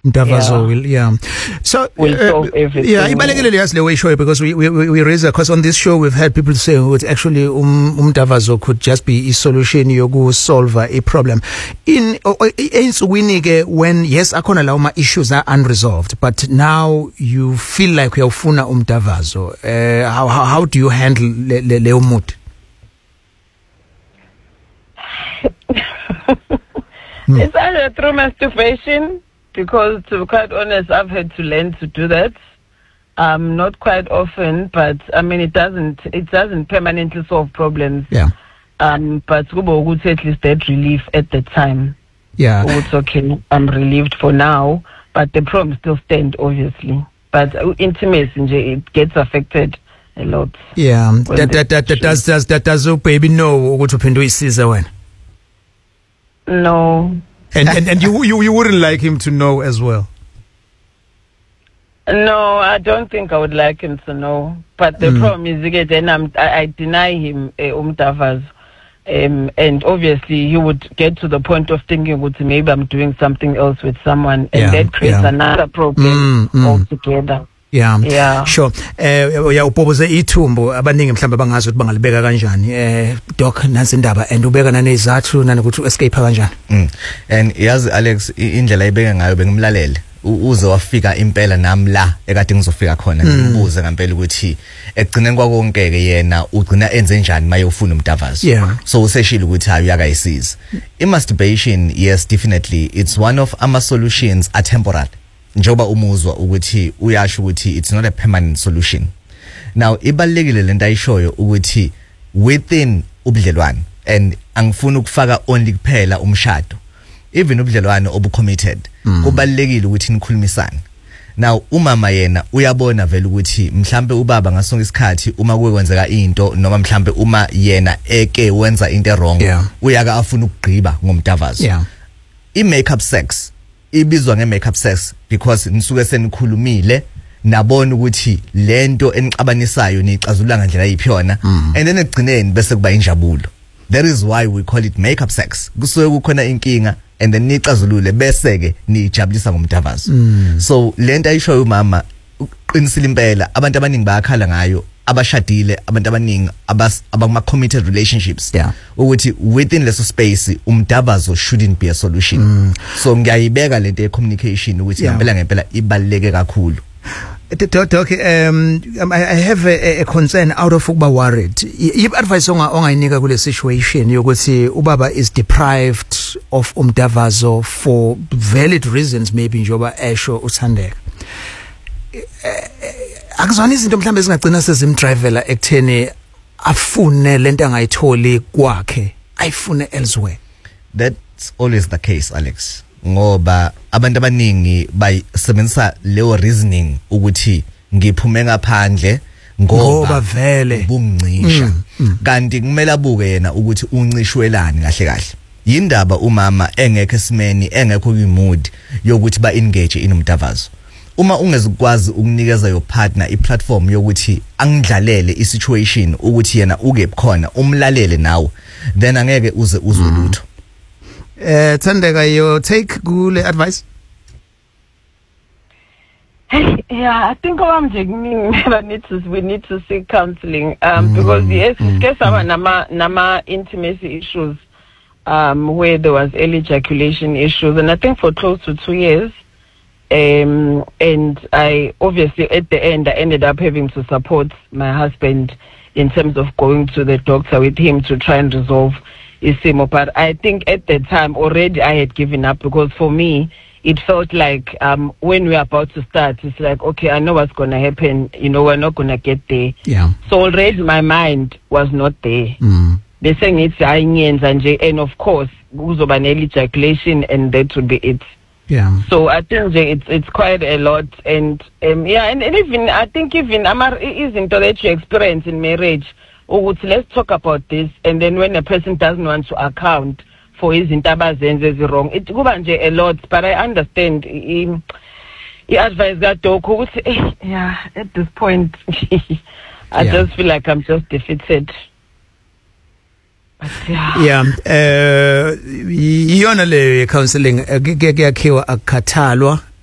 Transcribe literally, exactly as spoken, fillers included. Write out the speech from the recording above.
Mtavazo will, yeah. So, will uh, solve everything. Yeah, ibalekile le yasi le way show because we, we, we raise, because on this show we've had people say that actually um, Mtavazo could just be a solution yoku solve a problem. In, it's winning when, yes, akona la uma issues are unresolved, but now you feel like uyawufuna Mtavazo. Uh, how, how, how do you handle le, le, le umut? Hmm. It's either through masturbation, because to be quite honest, I've had to learn to do that. Um, not quite often, but I mean, it doesn't it doesn't permanently solve problems. Yeah. Um, but kubo ukuthi at least that relief at the time. Yeah. It's okay. I'm relieved for now, but the problem still stands, obviously. But uh, intimacy, it gets affected a lot. Yeah. That that that, that does does that does your baby know ukuthi uphinde uyisiza wena? No. And, and and you you you wouldn't like him to know as well? No, I don't think I would like him to know. But the mm. problem is again, then I'm, I, I deny him uh, Umtavazo, um, and obviously he would get to the point of thinking, well, maybe I'm doing something else with someone, and yeah, that creates yeah. another problem mm, mm. altogether. Yeah, yeah, sure. Eh uya upoboze ithumbo abaningi mhlamba bangazi ukuthi bangalibeka kanjani. Eh doc nansi indaba and ubeka nanezathu nanokuthi escape kanjani. Mm. And yazi Alex indlela ayibeka ngayo bengimlalele. Uze wafika impela nami la ekade ngizofika khona ngibuze ngempela ukuthi ekugcineni kwakonke ke yena ugcina enze njani mayofuna Mtavazo. Yeah. So useshila ukuthi hayi uyakayisiza. I-masturbation, yes, definitely it's one of ama solutions are temporary. Njoba umuzwa ukuthi uyasho ukuthi it's not a permanent solution. Now ibalekile lento ayishoyo ukuthi within ubudlelwane, and angifuni ukufaka only kuphela umshado, even ubudlelwane obu committed mm. kubalekile ukuthi nikhulumisane. Now umama yena uyabona vele ukuthi mhlambe ubaba ngasonke isikhathi uma kukwenzeka into noma mhlambe uma yena eke wenza into wrong yeah. uyaka afuna ukugqiba ngomtavazo. Yeah. I make up sex ibizwa nge make up sex because nisuke senikhulumile nabona ukuthi lento enixabanisayo nicazula ngandlela yiphiyona mm. and then egcineni bese kuba injabulo. That is why we call it make up sex. Kusuke kukhona inkinga and then nicazulule bese ke nijabulisa ngomtavazo. Mm. So lento ayishoyo umama uqinisile impela abantu abaningi bayakhala ngayo abashadile abantu abaningi abakuma committed relationships yeah. ukuthi within leso space umtavazo shouldn't be a solution. Mm. So ngiyayibeka lento ye communication ukuthi ngempela yeah. ngempela ibaluleke kakhulu. Doc, um, I have a, a concern out of ukuba worried. Yip advice onga ongayinika kule situation yokuthi ubaba is deprived of umtavazo for valid reasons, maybe njoba esho uthandeka. Akuzona izinto mhlambe ezingagcina sezimdrivela ekutheni afune lento angayitholi kwakhe ayifune elsewhere. That's always the case, Alex. Ngoba abantu abaningi bayisebenzisa leyo reasoning ukuthi ngiphume ngaphandle ngoba vele ubuncisha mm, mm. kanti kumele abuke yena ukuthi uncishwelani kahle kahle. Yindaba umama engekho esimeni engekho kwimood yokuthi ba engage inomtavazo. Uma ungezikwazi ukunikeza your partner i-platform yokuthi angidlalele i-situation ukuthi yena uke khona umlalele nawe, then angeke uze uzwe lutho. Eh Thandeka, your take kule advice? Yeah, I think I'm just need to we need to seek counseling um mm, because yes, mm, case mm. nama nama intimacy issues um where there was early ejaculation issues, and I think for close to two years. Um, and I obviously at the end I ended up having to support my husband in terms of going to the doctor with him to try and resolve isimo. But I think at the time already I had given up, because for me it felt like um, when we're about to start, it's like, okay, I know what's going to happen, you know, we're not going to get there. Yeah. So already my mind was not there. Mm. They're saying it's and of course kuzoba early ejaculation and that would be it. Yeah. So I think it's it's quite a lot, and um, yeah, and, and even I think even Amar isn't that you experience in marriage. Or let's talk about this, and then when a person doesn't want to account for his intabazenze is wrong, it goes a lot. But I understand. He, he advised that talk. Yeah, at this point, I yeah. just feel like I'm just defeated. Yeah, uh, yona le counseling kuyakhiwa akukhathalwa